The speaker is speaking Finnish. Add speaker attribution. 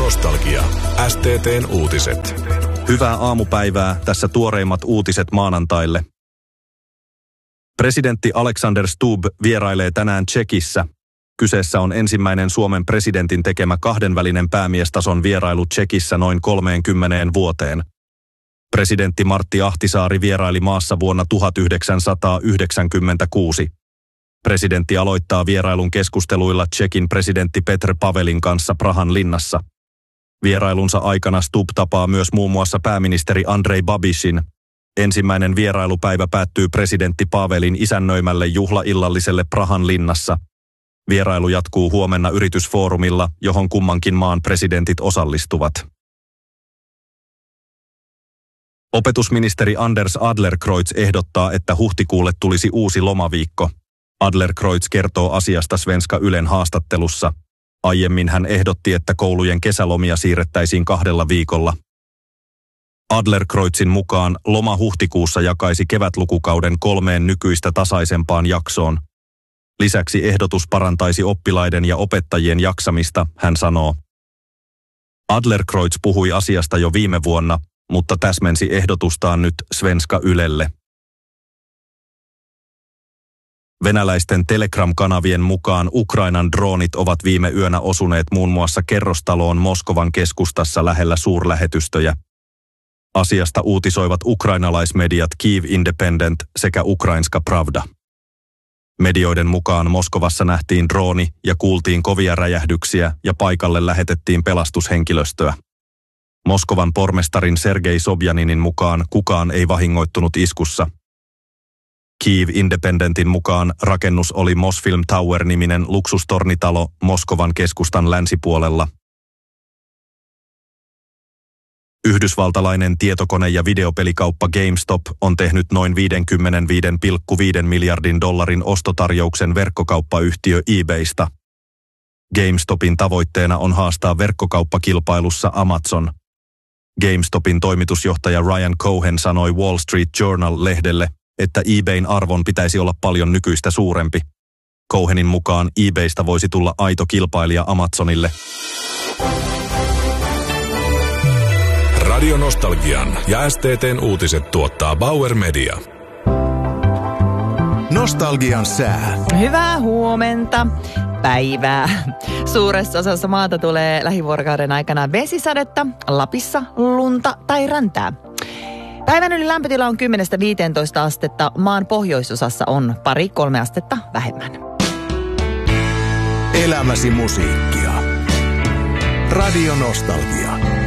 Speaker 1: Nostalgia. STT:n uutiset.
Speaker 2: Hyvää aamupäivää, tässä tuoreimmat uutiset maanantaille. Presidentti Alexander Stubb vierailee tänään Tšekissä. Kyseessä on ensimmäinen Suomen presidentin tekemä kahdenvälinen päämiestason vierailu Tšekissä noin 30 vuoteen. Presidentti Martti Ahtisaari vieraili maassa vuonna 1996. Presidentti aloittaa vierailun keskusteluilla Tšekin presidentti Petr Pavelin kanssa Prahan linnassa. Vierailunsa aikana Stubb tapaa myös muun muassa pääministeri Andrej Babišin. Ensimmäinen vierailupäivä päättyy presidentti Pavelin isännöimälle juhlaillalliselle Prahan linnassa. Vierailu jatkuu huomenna yritysfoorumilla, johon kummankin maan presidentit osallistuvat. Opetusministeri Anders Adlercreutz ehdottaa, että huhtikuulle tulisi uusi lomaviikko. Adlercreutz kertoo asiasta Svenska Ylen haastattelussa. Aiemmin hän ehdotti, että koulujen kesälomia siirrettäisiin 2 viikolla. Adlercreutzin mukaan loma huhtikuussa jakaisi kevätlukukauden 3 nykyistä tasaisempaan jaksoon. Lisäksi ehdotus parantaisi oppilaiden ja opettajien jaksamista, hän sanoo. Adlercreutz puhui asiasta jo viime vuonna, mutta täsmensi ehdotustaan nyt Svenska Ylelle. Venäläisten Telegram-kanavien mukaan Ukrainan droonit ovat viime yönä osuneet muun muassa kerrostaloon Moskovan keskustassa lähellä suurlähetystöjä. Asiasta uutisoivat ukrainalaismediat Kyiv Independent sekä Ukrainska Pravda. Medioiden mukaan Moskovassa nähtiin drooni ja kuultiin kovia räjähdyksiä ja paikalle lähetettiin pelastushenkilöstöä. Moskovan pormestarin Sergei Sobjaninin mukaan kukaan ei vahingoittunut iskussa. Kyiv Independentin mukaan rakennus oli Mosfilm Tower-niminen luksustornitalo Moskovan keskustan länsipuolella. Yhdysvaltalainen tietokone- ja videopelikauppa GameStop on tehnyt noin $55,5 miljardin ostotarjouksen verkkokauppayhtiö eBaysta. GameStopin tavoitteena on haastaa verkkokauppakilpailussa Amazon. GameStopin toimitusjohtaja Ryan Cohen sanoi Wall Street Journal-lehdelle, että eBayn arvon pitäisi olla paljon nykyistä suurempi. Cohenin mukaan eBaystä voisi tulla aito kilpailija Amazonille.
Speaker 1: Radio Nostalgian ja STT:n uutiset tuottaa Bauer Media.
Speaker 3: Nostalgian sää.
Speaker 4: Hyvää huomenta. Päivää. Suuressa osassa maata tulee lähivuorokauden aikana vesisadetta, Lapissa lunta tai räntää. Päivän yli lämpötila on 10-15 astetta, maan pohjoisosassa on 2-3 astetta vähemmän.
Speaker 3: Elämäsi musiikkia. Radio Nostalgia.